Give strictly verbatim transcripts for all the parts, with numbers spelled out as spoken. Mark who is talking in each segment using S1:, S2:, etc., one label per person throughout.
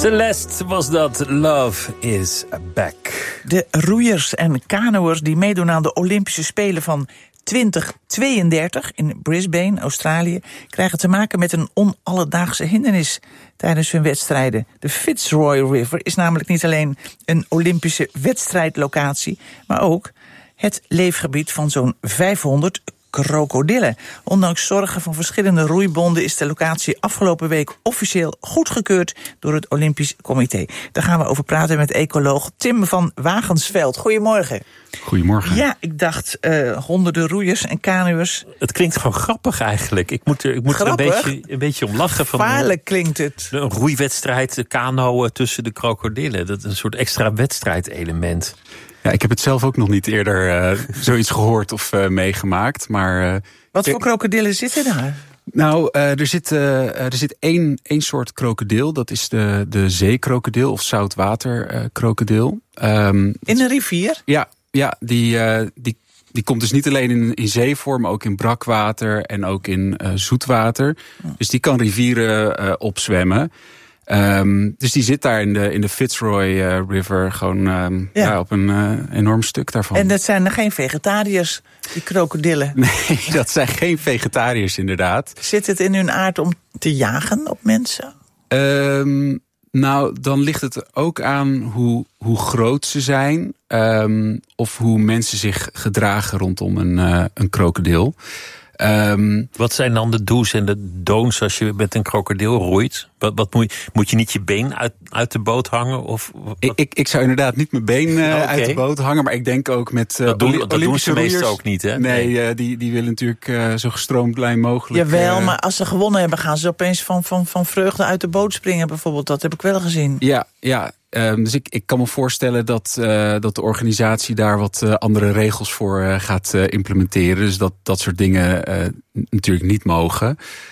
S1: Celeste was dat. Love is back.
S2: De roeiers en kanoërs die meedoen aan de Olympische Spelen van twintig tweeëndertig in Brisbane, Australië, krijgen te maken met een onalledaagse hindernis tijdens hun wedstrijden. De Fitzroy River is namelijk niet alleen een Olympische wedstrijdlocatie, maar ook het leefgebied van zo'n vijfhonderd krokodillen. Ondanks zorgen van verschillende roeibonden is de locatie afgelopen week officieel goedgekeurd door het Olympisch Comité. Daar gaan we over praten met ecoloog Tim van Wagensveld. Goedemorgen.
S3: Goedemorgen.
S2: Ja, ik dacht uh, honderden roeiers en kanoërs.
S1: Het klinkt gewoon grappig eigenlijk. Ik moet er, ik moet er een, beetje, een beetje om lachen.
S2: Gevaarlijk klinkt het.
S1: Een roeiwedstrijd, de kano tussen de krokodillen. Dat is een soort extra wedstrijdelement.
S3: Ja, ik heb het zelf ook nog niet eerder uh, zoiets gehoord of uh, meegemaakt. Maar, uh,
S2: Wat voor krokodillen zitten daar?
S3: Nou, uh, er zit, uh, er zit één, één soort krokodil. Dat is de, de zeekrokodil of zoutwaterkrokodil. Uh, um,
S2: in een rivier?
S3: Ja, ja die, uh, die, die komt dus niet alleen in, in zeevorm, maar ook in brakwater en ook in uh, zoetwater. Oh. Dus die kan rivieren uh, opzwemmen. Um, dus die zit daar in de, in de Fitzroy uh, River gewoon um, ja. Ja, op een uh, enorm stuk daarvan.
S2: En dat zijn er geen vegetariërs, die krokodillen?
S3: Nee, dat zijn geen vegetariërs inderdaad.
S2: Zit het in hun aard om te jagen op mensen?
S3: Um, nou, dan ligt het ook aan hoe, hoe groot ze zijn. Um, of hoe mensen zich gedragen rondom een, uh, een krokodil. Um,
S1: wat zijn dan de do's en de don'ts als je met een krokodil roeit? Wat, wat moet, je, moet je niet je been uit, uit de boot hangen? Of,
S3: ik, ik, ik zou inderdaad niet mijn been uh, okay. uit de boot hangen. Maar ik denk ook met uh,
S1: dat doen, dat doen ze
S3: roeiers,
S1: meestal ook niet, hè?
S3: Nee, nee. Uh, die, die willen natuurlijk uh, zo gestroomlijn mogelijk.
S2: Jawel,
S3: uh,
S2: maar als ze gewonnen hebben, gaan ze opeens van, van, van vreugde uit de boot springen bijvoorbeeld. Dat heb ik wel gezien.
S3: Ja, ja. Um, dus ik, ik kan me voorstellen dat, uh, dat de organisatie daar wat uh, andere regels voor uh, gaat uh, implementeren. Dus dat dat soort dingen uh, natuurlijk niet mogen.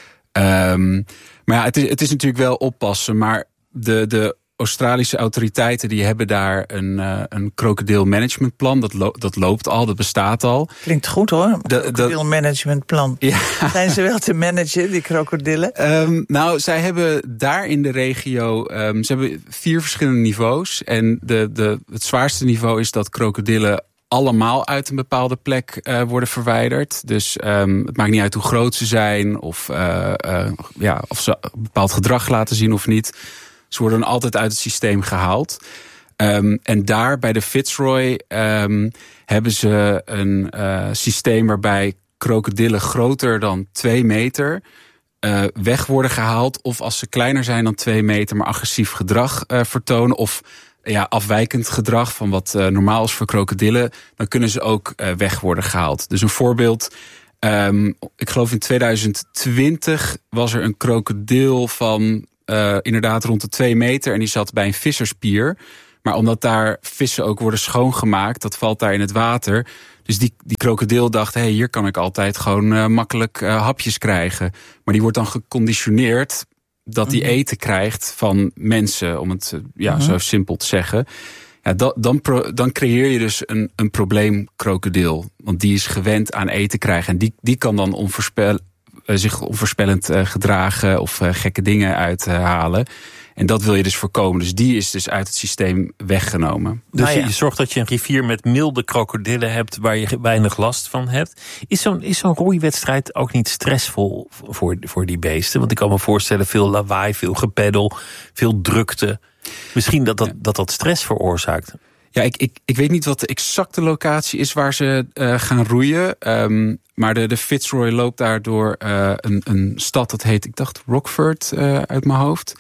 S3: Um, maar ja, het is, het is natuurlijk wel oppassen. Maar de, de Australische autoriteiten die hebben daar een, uh, een krokodilmanagementplan. Dat, lo- dat loopt al, dat bestaat al.
S2: Klinkt goed hoor, krokodilmanagementplan. Ja. Zijn ze wel te managen, die krokodillen?
S3: Um, nou, zij hebben daar in de regio, um, ze hebben vier verschillende niveaus. En de, de, het zwaarste niveau is dat krokodillen allemaal uit een bepaalde plek uh, worden verwijderd. Dus um, het maakt niet uit hoe groot ze zijn of, uh, uh, ja, of ze een bepaald gedrag laten zien of niet. Ze worden altijd uit het systeem gehaald. Um, en daar bij de Fitzroy um, hebben ze een uh, systeem waarbij krokodillen groter dan twee meter uh, weg worden gehaald. Of als ze kleiner zijn dan twee meter, maar agressief gedrag uh, vertonen. Of ja, afwijkend gedrag van wat uh, normaal is voor krokodillen. Dan kunnen ze ook uh, weg worden gehaald. Dus een voorbeeld. Um, ik geloof in tweeduizend twintig was er een krokodil van Uh, inderdaad rond de twee meter en die zat bij een visserspier. Maar omdat daar vissen ook worden schoongemaakt, dat valt daar in het water. Dus die, die krokodil dacht, hé, hey, hier kan ik altijd gewoon uh, makkelijk uh, hapjes krijgen. Maar die wordt dan geconditioneerd dat die mm-hmm. eten krijgt van mensen, om het uh, ja, mm-hmm. zo simpel te zeggen. Ja, dat, dan, pro, dan creëer je dus een, een probleemkrokodil. Want die is gewend aan eten krijgen en die, die kan dan onvoorspellen. zich onvoorspellend uh, gedragen of uh, gekke dingen uithalen. Uh, en dat wil je dus voorkomen. Dus die is dus uit het systeem weggenomen.
S1: Dus nou ja. je zorgt dat je een rivier met milde krokodillen hebt waar je weinig last van hebt. Is zo'n, is zo'n roeiwedstrijd ook niet stressvol voor, voor die beesten? Want ik kan me voorstellen, veel lawaai, veel gepeddel, veel drukte. Misschien dat dat, ja. dat, dat stress veroorzaakt.
S3: Ja, ik, ik, ik weet niet wat de exacte locatie is waar ze uh, gaan roeien. Um, maar de, de Fitzroy loopt daar door uh, een, een stad, dat heet, ik dacht Rockford uh, uit mijn hoofd.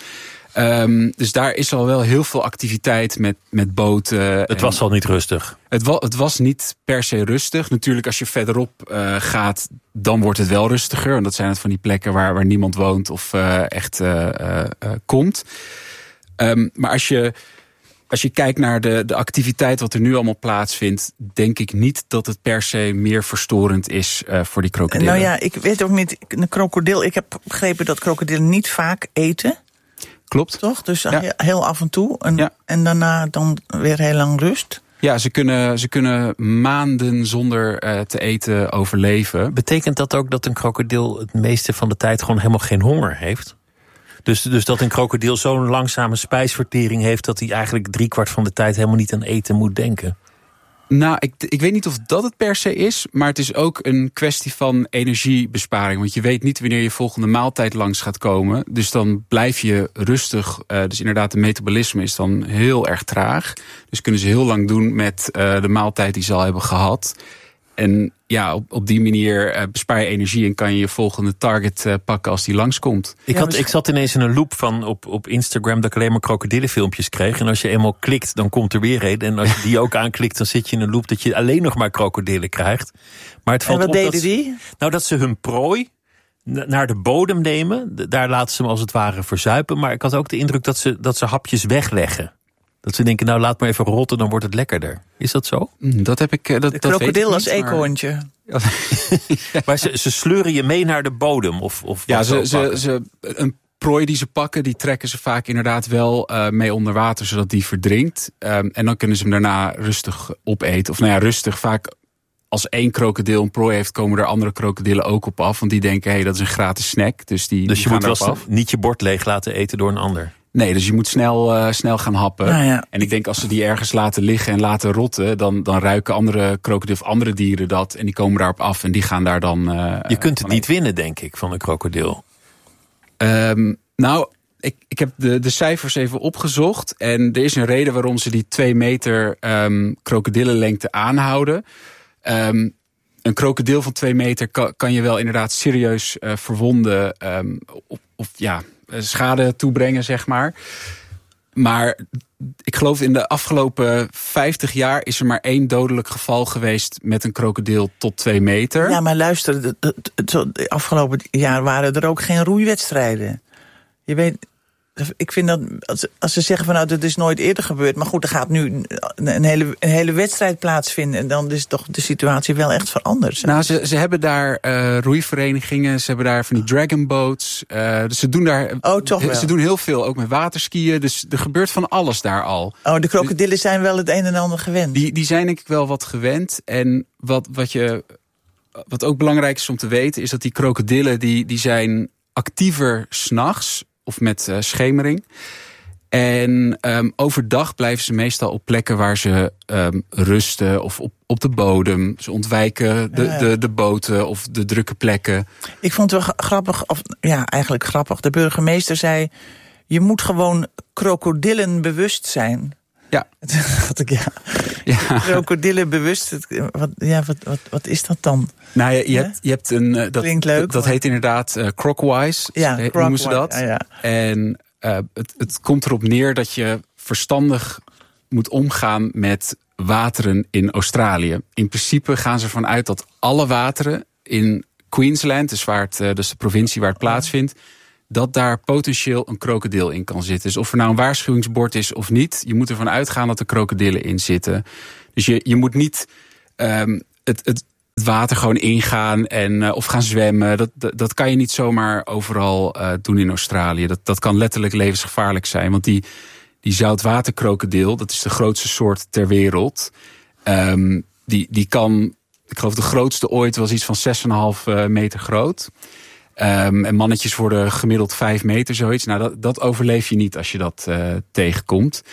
S3: Um, dus daar is al wel heel veel activiteit met, met boten.
S1: Het was al niet rustig.
S3: Het, wa, het was niet per se rustig. Natuurlijk, als je verderop uh, gaat, dan wordt het wel rustiger. Want dat zijn het van die plekken waar, waar niemand woont of uh, echt uh, uh, uh, komt. Um, maar als je... Als je kijkt naar de, de activiteit wat er nu allemaal plaatsvindt, denk ik niet dat het per se meer verstorend is uh, voor die krokodillen.
S2: Nou ja, ik weet ook niet, een krokodil, ik heb begrepen dat krokodillen niet vaak eten.
S3: Klopt.
S2: Toch? Dus
S3: ja.
S2: heel af en toe. En, ja. en daarna dan weer heel lang rust.
S3: Ja, ze kunnen, ze kunnen maanden zonder uh, te eten overleven.
S1: Betekent dat ook dat een krokodil het meeste van de tijd gewoon helemaal geen honger heeft? Dus, dus dat een krokodil zo'n langzame spijsvertering heeft dat hij eigenlijk driekwart van de tijd helemaal niet aan eten moet denken.
S3: Nou, ik, ik weet niet of dat het per se is, maar het is ook een kwestie van energiebesparing. Want je weet niet wanneer je volgende maaltijd langs gaat komen. Dus dan blijf je rustig. Uh, dus inderdaad, de metabolisme is dan heel erg traag. Dus kunnen ze heel lang doen met uh, de maaltijd die ze al hebben gehad. En ja, op, op die manier uh, bespaar je energie en kan je je volgende target uh, pakken als die langskomt.
S1: Ik, had, ik zat ineens in een loop van op, op Instagram dat ik alleen maar krokodillenfilmpjes kreeg. En als je eenmaal klikt, dan komt er weer een. En als je die ook aanklikt, dan zit je in een loop dat je alleen nog maar krokodillen krijgt. Maar het valt
S2: en wat
S1: op
S2: deden
S1: dat,
S2: die?
S1: Nou, dat ze hun prooi naar de bodem nemen. Daar laten ze hem als het ware verzuipen. Maar ik had ook de indruk dat ze, dat ze hapjes wegleggen. Dat ze denken, nou laat maar even rotten, dan wordt het lekkerder. Is dat zo?
S3: Dat heb ik. Dat,
S2: de
S3: dat
S2: krokodil
S3: weet
S2: als
S3: ik niet,
S2: eekhoorntje.
S3: Maar,
S1: ja. maar ze, ze sleuren je mee naar de bodem? Of, of
S3: ja, ze, ze, ze, een prooi die ze pakken, die trekken ze vaak inderdaad wel uh, mee onder water, zodat die verdrinkt. Um, en dan kunnen ze hem daarna rustig opeten. Of nou ja, rustig. Vaak als één krokodil een prooi heeft, komen er andere krokodillen ook op af. Want die denken, hé, hey, dat is een gratis snack. Dus, die,
S1: dus
S3: die
S1: je
S3: gaan
S1: moet wel
S3: af.
S1: niet je bord leeg laten eten door een ander?
S3: Nee, dus je moet snel, uh, snel gaan happen.
S2: Nou ja.
S3: En ik denk als ze die ergens laten liggen en laten rotten, dan, dan ruiken andere krokodillen of andere dieren dat. En die komen daarop af en die gaan daar dan. Uh,
S1: je kunt het niet winnen, denk ik, van een krokodil.
S3: Um, nou, ik, ik heb de, de cijfers even opgezocht. En er is een reden waarom ze die twee meter um, krokodillenlengte aanhouden. Um, een krokodil van twee meter kan, kan je wel inderdaad serieus uh, verwonden. Um, of, of ja. schade toebrengen, zeg maar. Maar ik geloof in de afgelopen vijftig jaar is er maar één dodelijk geval geweest met een krokodil tot twee meter.
S2: Ja, maar luister, de, de, de, de afgelopen jaar waren er ook geen roeiwedstrijden. Je weet, ik vind dat, als, als ze zeggen van nou, dat is nooit eerder gebeurd. Maar goed, er gaat nu een hele, een hele wedstrijd plaatsvinden. En dan is toch de situatie wel echt veranderd.
S3: Nou, ze, ze hebben daar uh, roeiverenigingen. Ze hebben daar van die dragon boats. Uh, dus ze doen daar.
S2: Oh, toch wel.
S3: Ze doen heel veel, ook met waterskiën. Dus er gebeurt van alles daar al.
S2: Oh, de krokodillen zijn wel het een en ander gewend.
S3: Die, die zijn denk ik wel wat gewend. En wat, wat, je, wat ook belangrijk is om te weten, is dat die krokodillen die, die zijn actiever 's nachts. Of met uh, schemering. En um, overdag blijven ze meestal op plekken waar ze um, rusten of op, op de bodem. Ze ontwijken de,
S2: ja, ja.
S3: de, de boten of de drukke plekken.
S2: Ik vond het wel grappig, of ja, eigenlijk grappig. De burgemeester zei, je moet gewoon krokodillen bewust zijn.
S3: Ja.
S2: Dat ik, ja. ja. Krokodillen bewust. Wat, ja, wat, wat, wat is dat dan?
S3: Nou, je, je,
S2: ja?
S3: hebt, je hebt een. Uh, dat,
S2: Klinkt leuk.
S3: Dat
S2: maar...
S3: heet inderdaad uh, Crocwise.
S2: Ja,
S3: he, noemen ze dat.
S2: Ja, ja.
S3: En uh, het, het komt erop neer dat je verstandig moet omgaan met wateren in Australië. In principe gaan ze ervan uit dat alle wateren in Queensland, dus, waar het, uh, dus de provincie waar het plaatsvindt, dat daar potentieel een krokodil in kan zitten. Dus of er nou een waarschuwingsbord is of niet, je moet ervan uitgaan dat er krokodillen in zitten. Dus je, je moet niet um, het, het, het water gewoon ingaan en, uh, of gaan zwemmen. Dat, dat, dat kan je niet zomaar overal uh, doen in Australië. Dat, dat kan letterlijk levensgevaarlijk zijn. Want die, die zoutwaterkrokodil, dat is de grootste soort ter wereld. Um, die, die kan, ik geloof de grootste ooit was iets van zes komma vijf meter groot. Um, en mannetjes worden gemiddeld vijf meter, zoiets. Nou, dat, dat overleef je niet als je dat uh, tegenkomt.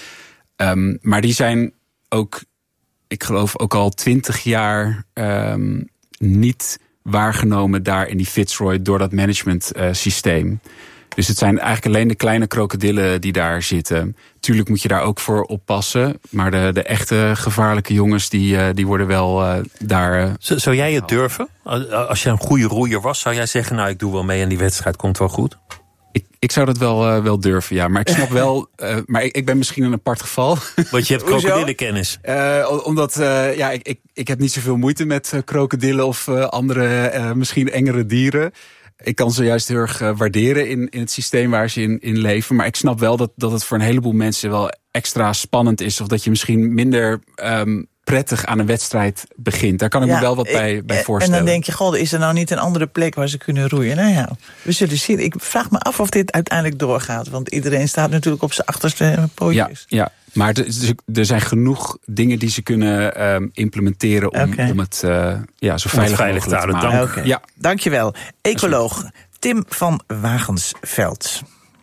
S3: Um, maar die zijn ook, ik geloof ook al twintig jaar um, niet waargenomen daar in die Fitzroy door dat management uh, systeem. Dus het zijn eigenlijk alleen de kleine krokodillen die daar zitten. Tuurlijk moet je daar ook voor oppassen. Maar de, de echte gevaarlijke jongens, die, uh, die worden wel uh, daar... Uh,
S1: zou, zou jij het durven? Als je een goede roeier was, zou jij zeggen, nou, ik doe wel mee en die wedstrijd komt wel goed?
S3: Ik, ik zou dat wel, uh, wel durven, ja. Maar ik snap wel... Uh, maar ik, ik ben misschien een apart geval.
S1: Want je hebt krokodillenkennis.
S3: Uh, omdat, uh, ja, ik, ik, ik heb niet zoveel moeite met uh, krokodillen of uh, andere, uh, misschien engere dieren. Ik kan ze juist heel erg uh, waarderen in, in het systeem waar ze in, in leven. Maar ik snap wel dat, dat het voor een heleboel mensen wel extra spannend is. Of dat je misschien minder um, prettig aan een wedstrijd begint. Daar kan ik ja, me wel wat bij, bij voorstellen.
S2: En dan denk je, god, is er nou niet een andere plek waar ze kunnen roeien? Nou ja, we zullen zien. Ik vraag me af of dit uiteindelijk doorgaat. Want iedereen staat natuurlijk op zijn achterste pootjes.
S3: Ja, ja. Maar er, er zijn genoeg dingen die ze kunnen um, implementeren om,
S2: okay.
S3: om het uh, ja, zo veilig,
S1: veilig
S3: mogelijk te
S1: maken.
S3: maken.
S2: Okay.
S3: Ja.
S2: Dankjewel. Ecoloog Tim van Wagensveld.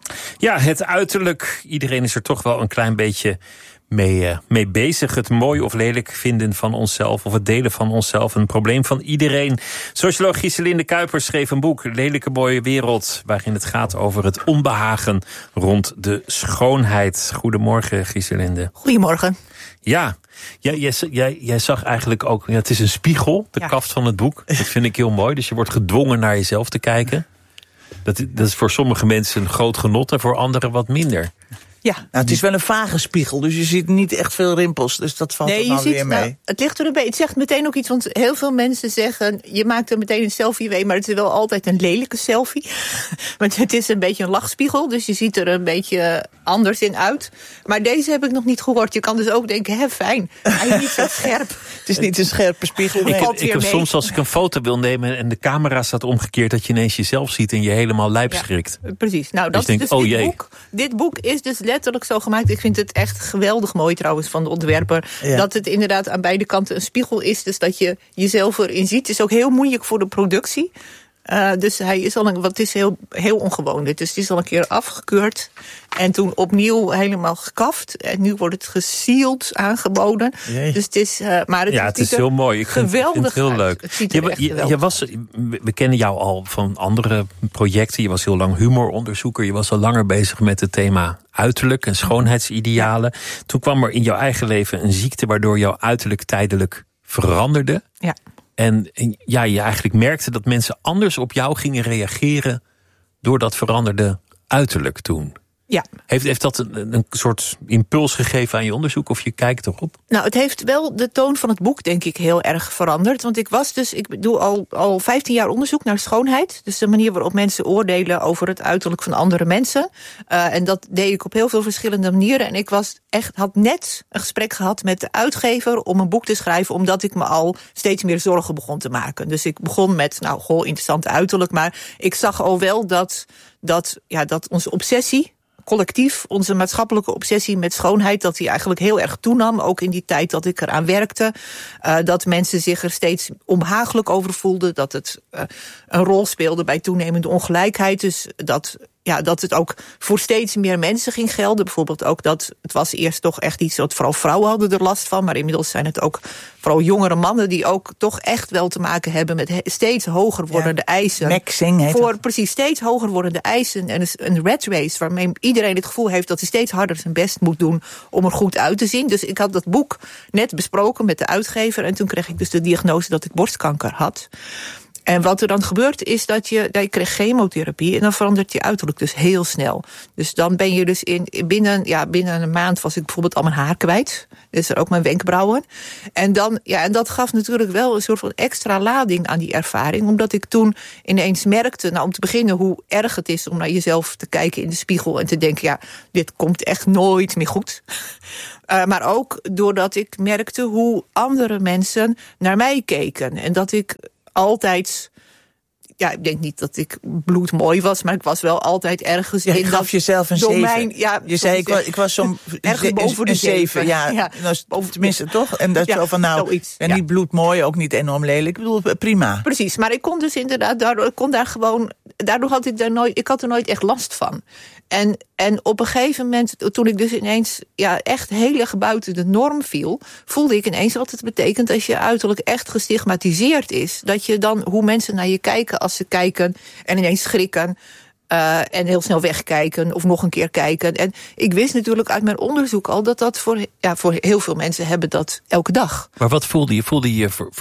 S1: Ja, het uiterlijk. Iedereen is er toch wel een klein beetje mee, uh, mee bezig. Het mooi of lelijk vinden van onszelf of het delen van onszelf. Een probleem van iedereen. Socioloog Giselinde Kuipers schreef een boek, Lelijke Mooie Wereld, waarin het gaat over het onbehagen rond de schoonheid. Goedemorgen, Giselinde.
S4: Goedemorgen.
S1: Ja, jij, jij, jij, jij zag eigenlijk ook, ja, het is een spiegel, de ja. kaft van het boek. Dat vind ik heel mooi. Dus je wordt gedwongen naar jezelf te kijken. Dat, dat is voor sommige mensen een groot genot en voor anderen wat minder.
S2: Ja, nou, het is wel een vage spiegel, dus je ziet niet echt veel rimpels. Dus dat valt
S4: nee,
S2: er nou
S4: je ziet,
S2: weer mee.
S4: Nou, het ligt er een beetje. Het zegt meteen ook iets, want heel veel mensen zeggen, je maakt er meteen een selfie mee, maar het is wel altijd een lelijke selfie. Want het is een beetje een lachspiegel, dus je ziet er een beetje anders in uit. Maar deze heb ik nog niet gehoord. Je kan dus ook denken, hè, fijn, hij is niet zo scherp.
S2: Het is niet een scherpe spiegel.
S1: Nee. Ik, ik heb mee. soms als ik een foto wil nemen en de camera staat omgekeerd, dat je ineens jezelf ziet en je helemaal lijp schrikt.
S4: Ja, precies. Nou, dat
S1: dus
S4: is dus
S1: denk,
S4: dit
S1: oh, jee.
S4: boek. Dit boek is dus letterlijk zo gemaakt. Ik vind het echt geweldig mooi trouwens van de ontwerper. Ja. Dat het inderdaad aan beide kanten een spiegel is. Dus dat je jezelf erin ziet. Het is ook heel moeilijk voor de productie. Uh, dus hij is al een, wat is heel, heel ongewoon. Dus het is al een keer afgekeurd. En toen opnieuw helemaal gekaft. En nu wordt het gesealed aangeboden. Jee. Dus het is, uh, maar het,
S1: ja, het is heel mooi. Ik vind,
S4: geweldig
S1: vind het heel
S4: uit.
S1: leuk.
S4: Het ziet er
S1: je,
S4: echt
S1: je,
S4: geweldig
S1: je was, we kennen jou al van andere projecten. Je was heel lang humoronderzoeker. Je was al langer bezig met het thema uiterlijk en schoonheidsidealen. Ja. Toen kwam er in jouw eigen leven een ziekte waardoor jouw uiterlijk tijdelijk veranderde.
S4: Ja.
S1: En ja, je eigenlijk merkte dat mensen anders op jou gingen reageren door dat veranderde uiterlijk toen.
S4: Ja.
S1: Heeft, heeft dat een, een soort impuls gegeven aan je onderzoek of je kijkt erop?
S4: Nou, het heeft wel de toon van het boek, denk ik, heel erg veranderd. Want ik was dus, ik doe al, al vijftien jaar onderzoek naar schoonheid. Dus de manier waarop mensen oordelen over het uiterlijk van andere mensen. Uh, en dat deed ik op heel veel verschillende manieren. En ik was echt, had net een gesprek gehad met de uitgever om een boek te schrijven, omdat ik me al steeds meer zorgen begon te maken. Dus ik begon met, nou, goh, interessant uiterlijk. Maar ik zag al wel dat, dat, ja, dat onze obsessie, collectief, onze maatschappelijke obsessie met schoonheid, dat die eigenlijk heel erg toenam, ook in die tijd dat ik eraan werkte. Uh, dat mensen zich er steeds onbehagelijk over voelden, dat het uh, een rol speelde bij toenemende ongelijkheid. Dus dat, ja, dat het ook voor steeds meer mensen ging gelden. Bijvoorbeeld ook dat, het was eerst toch echt iets wat vooral vrouwen hadden er last van, maar inmiddels zijn het ook vooral jongere mannen die ook toch echt wel te maken hebben met steeds hoger wordende ja, eisen.
S2: Maxing heet
S4: voor
S2: dat.
S4: Precies, steeds hoger wordende eisen en een rat race waarmee iedereen het gevoel heeft dat hij steeds harder zijn best moet doen om er goed uit te zien. Dus ik had dat boek net besproken met de uitgever en toen kreeg ik dus de diagnose dat ik borstkanker had. En wat er dan gebeurt is dat je, dat je krijgt chemotherapie en dan verandert je uiterlijk dus heel snel. Dus dan ben je dus in binnen, ja, binnen een maand was ik bijvoorbeeld al mijn haar kwijt. Dus er ook mijn wenkbrauwen. En dan, ja, en dat gaf natuurlijk wel een soort van extra lading aan die ervaring, omdat ik toen ineens merkte, nou, om te beginnen hoe erg het is om naar jezelf te kijken in de spiegel en te denken, ja, dit komt echt nooit meer goed. Uh, maar ook doordat ik merkte hoe andere mensen naar mij keken en dat ik altijd, ja, ik denk niet dat ik bloedmooi was, maar ik was wel altijd ergens
S2: ja,
S4: in
S2: je gaf
S4: dat
S2: jezelf een
S4: domein.
S2: zeven.
S4: Ja,
S2: je zei, ik was, ik was zo'n
S4: ergens boven de
S2: een zeven. Ja,
S4: ja.
S2: Nou, tenminste toch? En dat
S4: ja,
S2: zo van, nou,
S4: zoiets,
S2: en
S4: ja.
S2: niet bloedmooi, ook niet enorm lelijk. Ik bedoel, prima.
S4: Precies, maar ik kon dus inderdaad, daardoor, ik kon daar gewoon, daardoor had ik daar nooit, ik had er nooit echt last van. En, en op een gegeven moment, toen ik dus ineens ja, echt heel erg buiten de norm viel, voelde ik ineens wat het betekent als je uiterlijk echt gestigmatiseerd is. Dat je dan, hoe mensen naar je kijken als ze kijken en ineens schrikken. Uh, en heel snel wegkijken of nog een keer kijken. En ik wist natuurlijk uit mijn onderzoek al dat dat voor, ja, voor heel veel mensen hebben dat elke dag.
S1: Maar wat voelde je? Voelde je je